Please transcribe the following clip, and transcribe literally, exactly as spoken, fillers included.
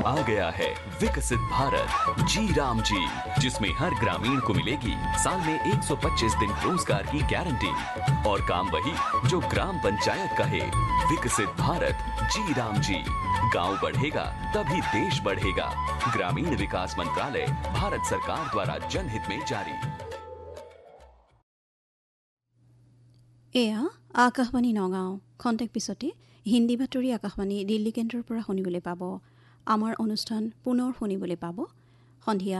आ गया है विकसित भारत जी राम जी, जिसमें हर ग्रामीण को मिलेगी साल में एक सौ पच्चीस दिन रोजगार की गारंटी और काम वही जो ग्राम पंचायत कहे। विकसित भारत जी राम जी, गांव बढ़ेगा तभी देश बढ़ेगा। ग्रामीण विकास मंत्रालय, भारत सरकार द्वारा जनहित में जारी। এয়া আকাশবাণী নগাঁও খন্তেক পিছতে হিন্দী বাতৰি আকাশবাণী দিল্লী কেন্দ্ৰৰ পৰা শুনিবলৈ পাব। আমাৰ অনুষ্ঠান পুনৰ শুনিবলৈ পাব সন্ধিয়া